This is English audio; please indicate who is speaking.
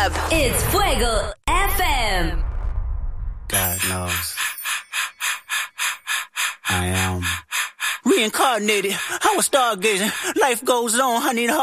Speaker 1: up. It's Fuego FM.
Speaker 2: God knows. I am reincarnated. I was stargazing. Life goes on. I need a